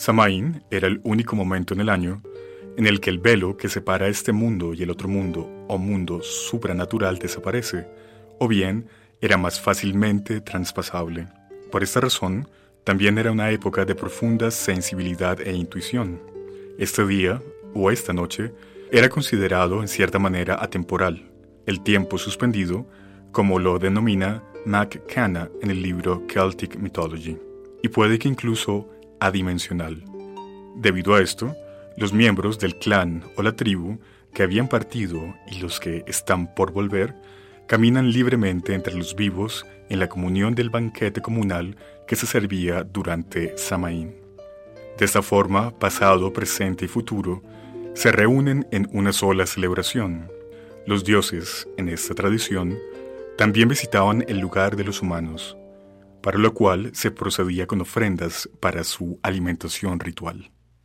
Samaín era el único momento en el año en el que el velo que separa este mundo y el otro mundo o mundo supranatural desaparece, o bien era más fácilmente traspasable. Por esta razón, también era una época de profunda sensibilidad e intuición. Este día, o esta noche, era considerado en cierta manera atemporal, el tiempo suspendido, como lo denomina McKenna en el libro Celtic Mythology, y puede que incluso adimensional. Debido a esto, los miembros del clan o la tribu que habían partido y los que están por volver caminan libremente entre los vivos en la comunión del banquete comunal que se servía durante Samaín. De esta forma, pasado, presente y futuro se reúnen en una sola celebración. Los dioses, en esta tradición, también visitaban el lugar de los humanos, para lo cual se procedía con ofrendas para su alimentación ritual.